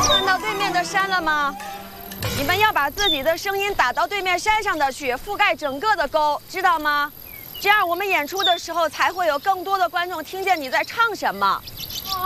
看到对面的山了吗？你们要把自己的声音打到对面山上的去，覆盖整个的沟，知道吗？这样我们演出的时候才会有更多的观众听见你在唱什么。